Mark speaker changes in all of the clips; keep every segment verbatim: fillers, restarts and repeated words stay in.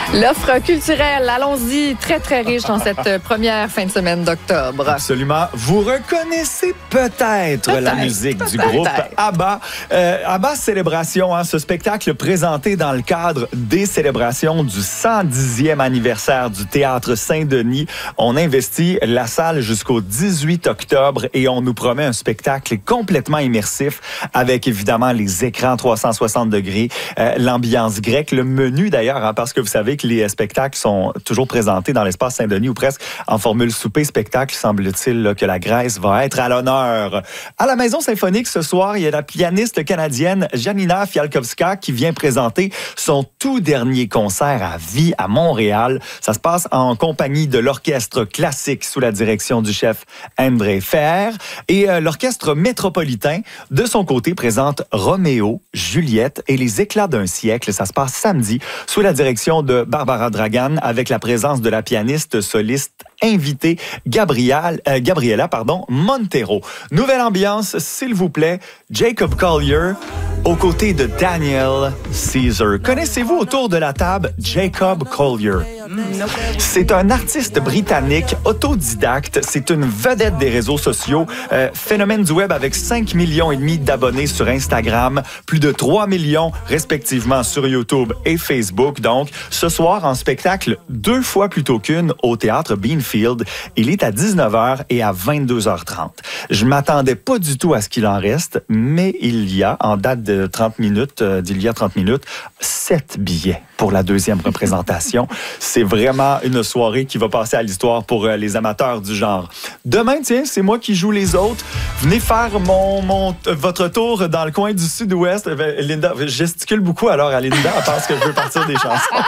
Speaker 1: L'offre culturelle, allons-y, très, très riche dans cette première fin de semaine d'octobre.
Speaker 2: Absolument. Vous reconnaissez peut-être, peut-être la musique peut-être. du groupe ABBA. Euh, ABBA Célébration, hein, ce spectacle présenté dans le cadre des célébrations du cent dixième anniversaire du Théâtre Saint-Denis. On investit la salle jusqu'au dix-huit octobre et on nous promet un spectacle complètement immersif avec évidemment les écrans trois cent soixante degrés, euh, l'ambiance grecque, le menu d'ailleurs, hein, parce que vous savez que les spectacles sont toujours présentés dans l'espace Saint-Denis ou presque en formule souper-spectacle. Semble-t-il là, que la Grèce va être à l'honneur. À la Maison Symphonique ce soir, il y a la pianiste canadienne Janina Fialkowska qui vient présenter son tout dernier concert à vie à Montréal. Ça se passe en compagnie de l'Orchestre classique sous la direction du chef André Fehr. Et euh, l'Orchestre métropolitain, de son côté, présente Roméo, Juliette et les éclats d'un siècle. Ça se passe samedi sous la direction de Barbara Dragan avec la présence de la pianiste soliste invitée Gabrielle, euh, Gabriela pardon, Montero. Nouvelle ambiance, s'il vous plaît, Jacob Collier aux côtés de Daniel Caesar. Connaissez-vous autour de la table Jacob Collier? C'est un artiste britannique autodidacte. C'est une vedette des réseaux sociaux. Euh, phénomène du web avec cinq millions et demi d'abonnés sur Instagram, plus de trois millions respectivement sur YouTube et Facebook. Donc, ce soir, en spectacle, deux fois plus tôt qu'une au théâtre Beanfield. Il est à dix-neuf heures et à vingt-deux heures trente. Je m'attendais pas du tout à ce qu'il en reste, mais il y a, en date de trente minutes, euh, d'il y a trente minutes, sept billets pour la deuxième représentation. C'est vraiment une soirée qui va passer à l'histoire pour euh, les amateurs du genre. Demain, tiens, c'est moi qui joue les autres. Venez faire mon, mon, votre tour dans le coin du sud-ouest. Linda, je gesticule beaucoup alors à Linda, elle pense que je veux partir des chansons.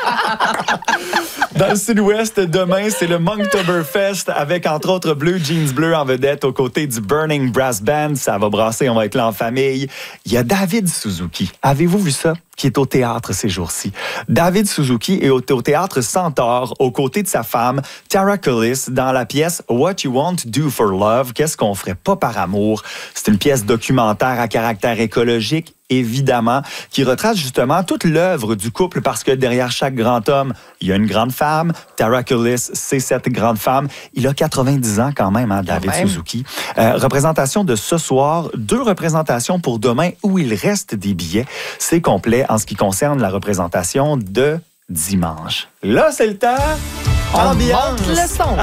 Speaker 2: Dans le sud-ouest, demain, c'est le Monktoberfest avec, entre autres, Bleu Jeans Bleu en vedette aux côtés du Burning Brass Band. Ça va brasser, on va être là en famille. Il y a David Suzuki. Avez-vous vu ça? Qui est au théâtre ces jours-ci. David Suzuki est au, au théâtre Centaure aux côtés de sa femme, Tara Cullis, dans la pièce What You Want to Do for Love. Qu'est-ce qu'on ferait pas par amour? C'est une pièce documentaire à caractère écologique, évidemment, qui retrace justement toute l'œuvre du couple parce que derrière chaque grand homme, il y a une grande femme. Tara Cullis, c'est cette grande femme. Il a quatre-vingt-dix ans quand même, hein, David même. Suzuki. Euh, représentation de ce soir, deux représentations pour demain où il reste des billets. C'est complet en ce qui concerne la représentation de dimanche. Là, c'est le temps. Ambiance.
Speaker 1: On monte le son.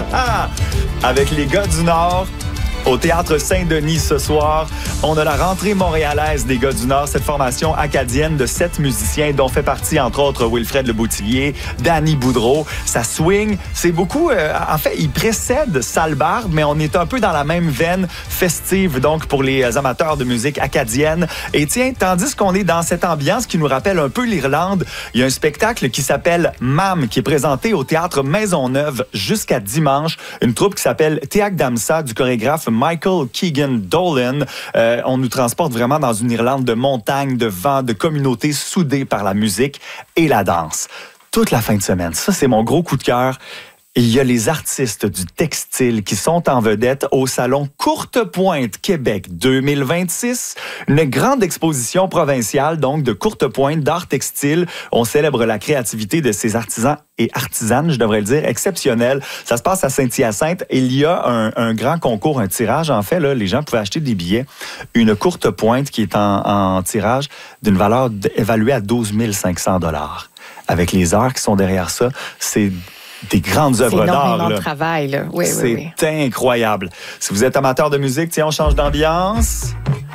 Speaker 2: Avec les gars du Nord. Au Théâtre Saint-Denis ce soir, on a la rentrée montréalaise des gars du Nord, cette formation acadienne de sept musiciens dont fait partie, entre autres, Wilfred Leboutillier, Danny Boudreau. Ça swing, c'est beaucoup... Euh, en fait, il précède Salbarbe, mais on est un peu dans la même veine festive, donc, pour les amateurs de musique acadienne. Et tiens, tandis qu'on est dans cette ambiance qui nous rappelle un peu l'Irlande, il y a un spectacle qui s'appelle Mam, qui est présenté au Théâtre Maisonneuve jusqu'à dimanche. Une troupe qui s'appelle Teach Damsa, du chorégraphe Michael Keegan-Dolan. Euh, on nous transporte vraiment dans une Irlande de montagne, de vent, de communautés soudées par la musique et la danse. Toute la fin de semaine. Ça, c'est mon gros coup de cœur. Il y a les artistes du textile qui sont en vedette au Salon Courte Pointe Québec deux mille vingt-six. Une grande exposition provinciale, donc, de courte pointe d'art textile. On célèbre la créativité de ces artisans et artisanes, je devrais le dire, exceptionnels. Ça se passe à Saint-Hyacinthe. Il y a un, un grand concours, un tirage, en fait. Là, les gens pouvaient acheter des billets. Une courte pointe qui est en, en tirage d'une valeur évaluée à douze mille cinq cents dollars. Avec les heures qui sont derrière ça, c'est... des grandes œuvres d'art.
Speaker 1: C'est énormément de travail, là. Oui,
Speaker 2: c'est
Speaker 1: oui, oui.
Speaker 2: incroyable. Si vous êtes amateur de musique, tiens, on change d'ambiance.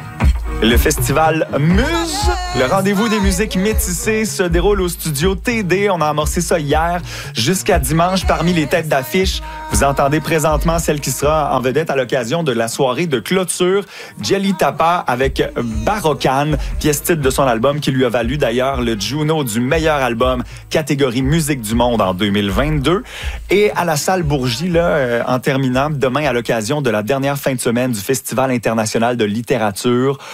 Speaker 2: Le festival Muse, le rendez-vous des musiques métissées, se déroule au studio T D. On a amorcé ça hier jusqu'à dimanche. Parmi les têtes d'affiche, vous entendez présentement celle qui sera en vedette à l'occasion de la soirée de clôture, Jelly Tapa avec Barocan, pièce titre de son album qui lui a valu d'ailleurs le Juno du meilleur album catégorie musique du monde en deux mille vingt-deux. Et à la salle Bourgie, là, euh, en terminant, demain à l'occasion de la dernière fin de semaine du Festival international de littérature,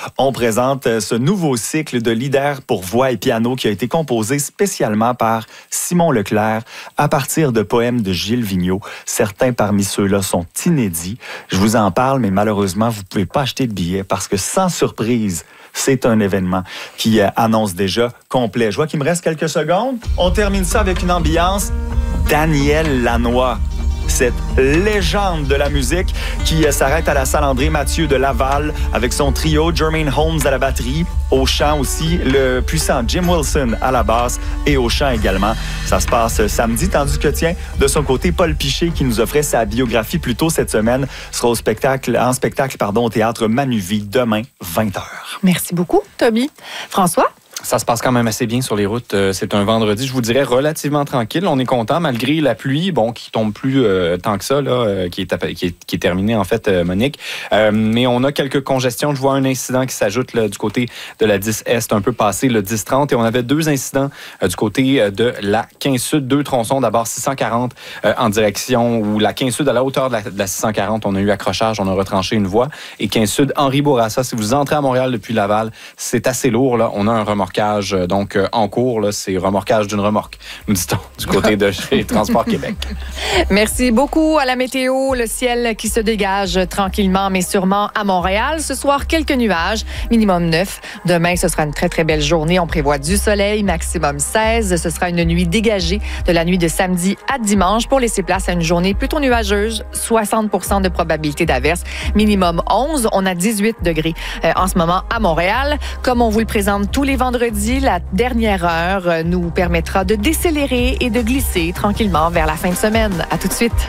Speaker 2: on présente ce nouveau cycle de leaders pour voix et piano qui a été composé spécialement par Simon Leclerc à partir de poèmes de Gilles Vigneault. Certains parmi ceux-là sont inédits. Je vous en parle, mais malheureusement, vous ne pouvez pas acheter de billets parce que sans surprise, c'est un événement qui annonce déjà complet. Je vois qu'il me reste quelques secondes. On termine ça avec une ambiance Daniel Lanois. Cette légende de la musique qui s'arrête à la salle André Mathieu de Laval avec son trio, Jermaine Holmes à la batterie, au chant aussi, le puissant Jim Wilson à la basse et au chant également. Ça se passe samedi, tandis que, tiens, de son côté, Paul Piché, qui nous offrait sa biographie plus tôt cette semaine, sera au spectacle, en spectacle pardon, au Théâtre Manuvie demain, vingt heures.
Speaker 1: Merci beaucoup, Toby. François?
Speaker 3: Ça se passe quand même assez bien sur les routes. C'est un vendredi, je vous dirais, relativement tranquille. On est content, malgré la pluie, bon, qui tombe plus euh, tant que ça, là, euh, qui, est, qui, est, qui est terminée, en fait, euh, Monique. Euh, mais on a quelques congestions. Je vois un incident qui s'ajoute là, du côté de la dix Est, un peu passé le dix trente. Et on avait deux incidents euh, du côté de la quinze Sud, deux tronçons. D'abord, six cent quarante euh, en direction, ou la quinze Sud à la hauteur de la, de la six cent quarante. On a eu accrochage, on a retranché une voie. Et quinze Sud, Henri Bourassa, si vous entrez à Montréal depuis Laval, c'est assez lourd, là. On a un remorquage donc en cours, là, c'est remorquage d'une remorque, nous dit-on, du côté de chez Transport Québec.
Speaker 1: Merci beaucoup à la météo. Le ciel qui se dégage tranquillement mais sûrement à Montréal. Ce soir, quelques nuages, minimum neuf. Demain, ce sera une très, très belle journée. On prévoit du soleil, maximum seize. Ce sera une nuit dégagée de la nuit de samedi à dimanche pour laisser place à une journée plutôt nuageuse. soixante pour cent de probabilité d'averse, minimum onze. On a dix-huit degrés euh, en ce moment à Montréal. Comme on vous le présente tous les vendredis, la dernière heure nous permettra de décélérer et de glisser tranquillement vers la fin de semaine. À tout de suite.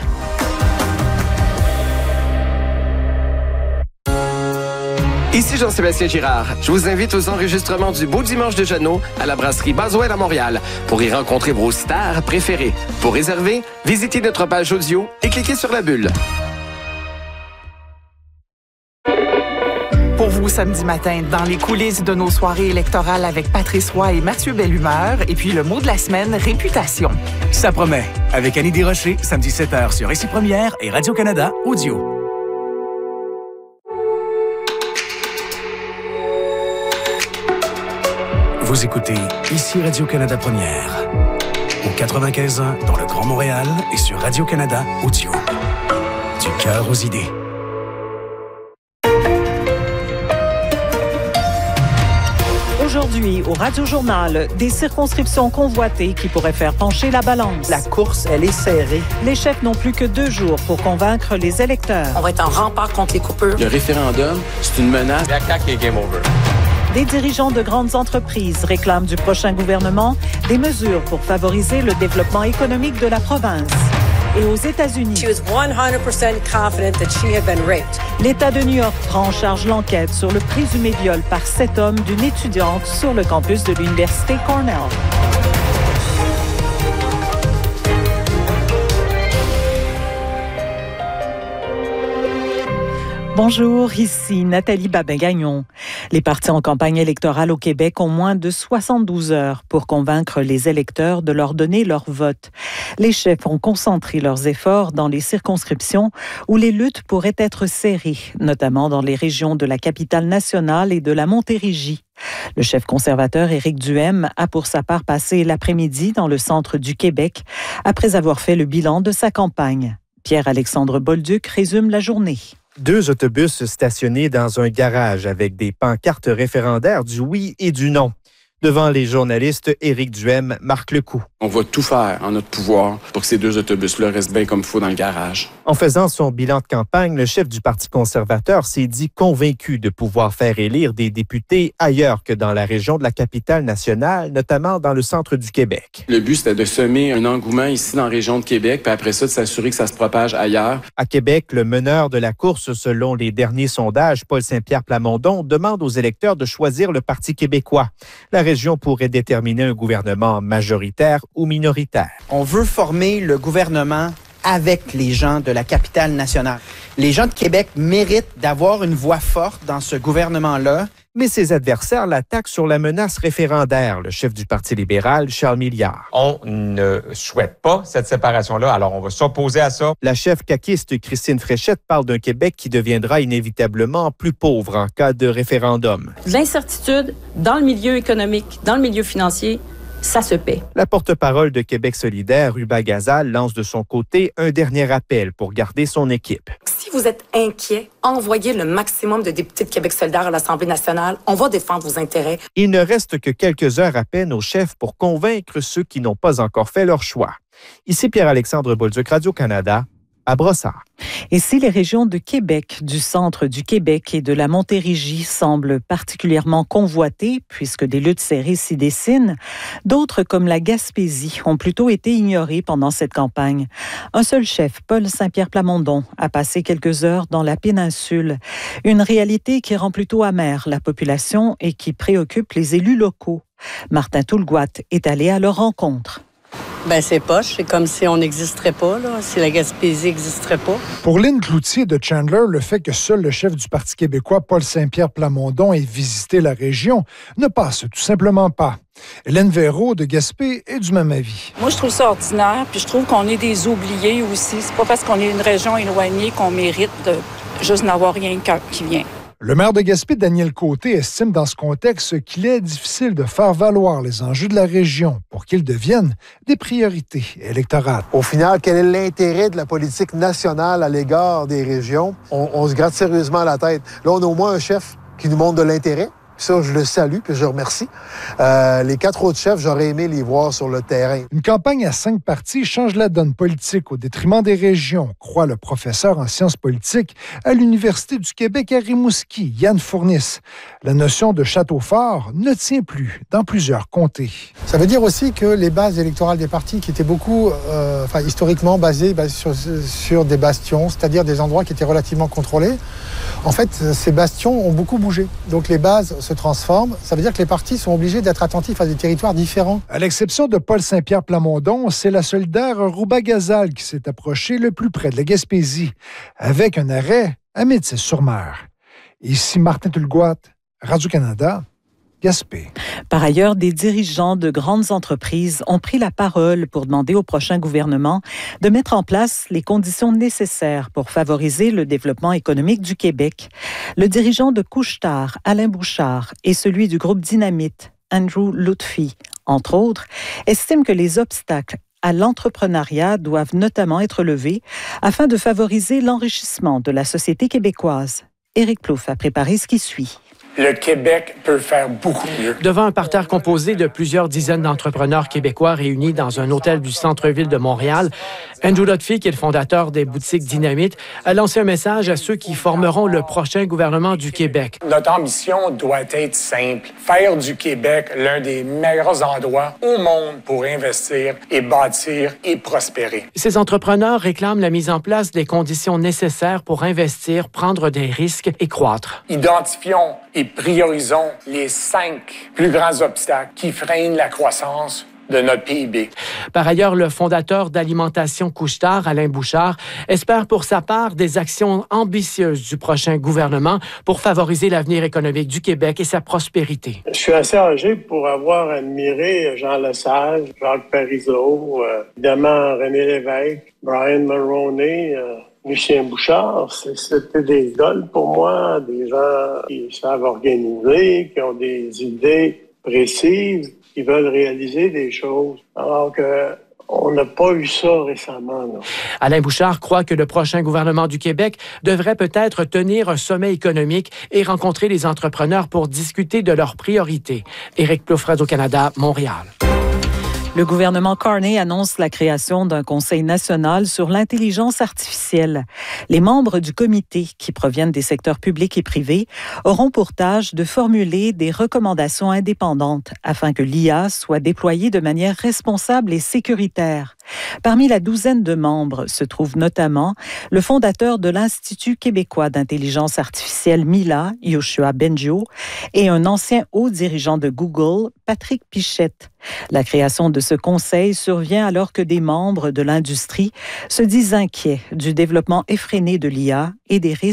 Speaker 4: Ici Jean-Sébastien Girard. Je vous invite aux enregistrements du Beau Dimanche de Jeannot à la brasserie Boswell à Montréal pour y rencontrer vos stars préférées. Pour réserver, visitez notre page audio et cliquez sur la bulle.
Speaker 5: Pour vous, samedi matin, dans les coulisses de nos soirées électorales avec Patrice Roy et Mathieu Bellumeur, et puis le mot de la semaine, réputation.
Speaker 6: Ça promet. Avec Annie Desrochers, samedi sept heures sur Ici Première et Radio-Canada Audio. Vous écoutez Ici Radio-Canada Première. Au quatre-vingt-quinze ans dans le Grand Montréal et sur Radio-Canada Audio. Du cœur aux idées.
Speaker 7: Aujourd'hui, au Radio-Journal, des circonscriptions convoitées qui pourraient faire pencher la balance.
Speaker 8: La course, elle est serrée.
Speaker 7: Les chefs n'ont plus que deux jours pour convaincre les électeurs.
Speaker 9: On va être en rempart contre les coupures.
Speaker 4: Le référendum, c'est une menace.
Speaker 3: La C A Q est game over.
Speaker 7: Des dirigeants de grandes entreprises réclament du prochain gouvernement des mesures pour favoriser le développement économique de la province. Et aux États-Unis,
Speaker 9: She was one hundred percent confident that she had been raped.
Speaker 7: l'État de New York prend en charge l'enquête sur le présumé viol par sept hommes d'une étudiante sur le campus de l'Université Cornell. Bonjour, ici Nathalie Babin-Gagnon. Les partis en campagne électorale au Québec ont moins de soixante-douze heures pour convaincre les électeurs de leur donner leur vote. Les chefs ont concentré leurs efforts dans les circonscriptions où les luttes pourraient être serrées, notamment dans les régions de la capitale nationale et de la Montérégie. Le chef conservateur Éric Duhaime a pour sa part passé l'après-midi dans le centre du Québec après avoir fait le bilan de sa campagne. Pierre-Alexandre Bolduc résume la journée.
Speaker 10: Deux autobus stationnés dans un garage avec des pancartes référendaires du oui et du non. Devant les journalistes, Éric Duhaime marque le coup.
Speaker 11: On va tout faire en notre pouvoir pour que ces deux autobus-là restent bien comme il faut dans le garage.
Speaker 10: En faisant son bilan de campagne, le chef du Parti conservateur s'est dit convaincu de pouvoir faire élire des députés ailleurs que dans la région de la capitale nationale, notamment dans le centre du Québec.
Speaker 11: Le but, c'était de semer un engouement ici dans la région de Québec, puis après ça, de s'assurer que ça se propage ailleurs.
Speaker 10: À Québec, le meneur de la course, selon les derniers sondages, Paul Saint-Pierre Plamondon, demande aux électeurs de choisir le Parti québécois. La région pourrait déterminer un gouvernement majoritaire ou minoritaire.
Speaker 8: On veut former le gouvernement avec les gens de la capitale nationale. Les gens de Québec méritent d'avoir une voix forte dans ce gouvernement-là.
Speaker 10: Mais ses adversaires l'attaquent sur la menace référendaire, le chef du Parti libéral, Charles Milliard.
Speaker 12: On ne souhaite pas cette séparation-là, alors on va s'opposer à ça.
Speaker 10: La chef caquiste Christine Fréchette parle d'un Québec qui deviendra inévitablement plus pauvre en cas de référendum.
Speaker 13: L'incertitude dans le milieu économique, dans le milieu financier, ça se paie.
Speaker 10: La porte-parole de Québec solidaire, Ruba Gazal, lance de son côté un dernier appel pour garder son équipe.
Speaker 9: Si vous êtes inquiet, envoyez le maximum de députés de Québec solidaire à l'Assemblée nationale. On va défendre vos intérêts.
Speaker 10: Il ne reste que quelques heures à peine au chef pour convaincre ceux qui n'ont pas encore fait leur choix. Ici Pierre-Alexandre Bolduc, Radio-Canada, à Brossard.
Speaker 7: Et si les régions de Québec, du centre du Québec et de la Montérégie semblent particulièrement convoitées, puisque des luttes serrées s'y dessinent, d'autres, comme la Gaspésie, ont plutôt été ignorées pendant cette campagne. Un seul chef, Paul Saint-Pierre Plamondon, a passé quelques heures dans la péninsule. Une réalité qui rend plutôt amère la population et qui préoccupe les élus locaux. Martin Toulgoat est allé à leur rencontre.
Speaker 14: Ben c'est poche, c'est comme si on n'existerait pas, là, si la Gaspésie n'existerait pas.
Speaker 15: Pour Lynn Cloutier de Chandler, le fait que seul le chef du Parti québécois, Paul Saint-Pierre Plamondon, ait visité la région ne passe tout simplement pas. Hélène Véraud de Gaspé est du même avis.
Speaker 16: Moi, je trouve ça ordinaire, puis je trouve qu'on est des oubliés aussi. C'est pas parce qu'on est une région éloignée qu'on mérite de juste n'avoir rien qu'un qui vient.
Speaker 15: Le maire de Gaspé, Daniel Côté, estime dans ce contexte qu'il est difficile de faire valoir les enjeux de la région pour qu'ils deviennent des priorités électorales.
Speaker 17: Au final, quel est l'intérêt de la politique nationale à l'égard des régions? On, on se gratte sérieusement la tête. Là, on a au moins un chef qui nous montre de l'intérêt. Ça, je le salue puis je le remercie. Euh, les quatre autres chefs, j'aurais aimé les voir sur le terrain.
Speaker 15: Une campagne à cinq partis change la donne politique au détriment des régions, croit le professeur en sciences politiques à l'Université du Québec à Rimouski, Yann Fourniss. La notion de château fort ne tient plus dans plusieurs comtés.
Speaker 18: Ça veut dire aussi que les bases électorales des partis qui étaient beaucoup, euh, enfin, historiquement basées, basées sur, sur des bastions, c'est-à-dire des endroits qui étaient relativement contrôlés, en fait, ces bastions ont beaucoup bougé. Donc les bases se transforment. Ça veut dire que les partis sont obligés d'être attentifs à des territoires différents.
Speaker 15: À l'exception de Paul Saint-Pierre Plamondon, c'est la solidaire Ruba Gazal qui s'est approchée le plus près de la Gaspésie, avec un arrêt à Métis-sur-Mer. Ici Martin Toulgoat, Radio-Canada, Gaspé.
Speaker 7: Par ailleurs, des dirigeants de grandes entreprises ont pris la parole pour demander au prochain gouvernement de mettre en place les conditions nécessaires pour favoriser le développement économique du Québec. Le dirigeant de Couche-Tard, Alain Bouchard, et celui du groupe Dynamite, Andrew Lutfi, entre autres, estiment que les obstacles à l'entrepreneuriat doivent notamment être levés afin de favoriser l'enrichissement de la société québécoise. Éric Plouffe a préparé ce qui suit.
Speaker 19: Le Québec peut faire beaucoup mieux.
Speaker 20: Devant un parterre composé de plusieurs dizaines d'entrepreneurs québécois réunis dans un hôtel du centre-ville de Montréal, Andrew Lutfi, qui est le fondateur des boutiques Dynamite, a lancé un message à ceux qui formeront le prochain gouvernement du Québec.
Speaker 19: Notre ambition doit être simple. Faire du Québec l'un des meilleurs endroits au monde pour investir et bâtir et prospérer.
Speaker 20: Ces entrepreneurs réclament la mise en place des conditions nécessaires pour investir, prendre des risques et croître.
Speaker 19: Identifions et priorisons les cinq plus grands obstacles qui freinent la croissance de notre P I B.
Speaker 20: Par ailleurs, le fondateur d'Alimentation Couche-Tard, Alain Bouchard, espère pour sa part des actions ambitieuses du prochain gouvernement pour favoriser l'avenir économique du Québec et sa prospérité.
Speaker 21: Je suis assez âgé pour avoir admiré Jean Lesage, Jacques Parizeau, euh, évidemment René Lévesque, Brian Mulroney, euh, Lucien Bouchard. C'était des idoles pour moi, des gens qui savent organiser, qui ont des idées précises, qui veulent réaliser des choses, alors que on n'a pas eu ça récemment. Non.
Speaker 20: Alain Bouchard croit que le prochain gouvernement du Québec devrait peut-être tenir un sommet économique et rencontrer les entrepreneurs pour discuter de leurs priorités. Éric Plouffe, Radio-Canada, Montréal.
Speaker 7: Le gouvernement Carney annonce la création d'un conseil national sur l'intelligence artificielle. Les membres du comité, qui proviennent des secteurs publics et privés, auront pour tâche de formuler des recommandations indépendantes afin que l'I A soit déployée de manière responsable et sécuritaire. Parmi la douzaine de membres se trouve notamment le fondateur de l'Institut québécois d'intelligence artificielle Mila, Yoshua Bengio, et un ancien haut dirigeant de Google, Patrick Pichette. La création de ce conseil survient alors que des membres de l'industrie se disent inquiets du développement effréné de l'I A et des risques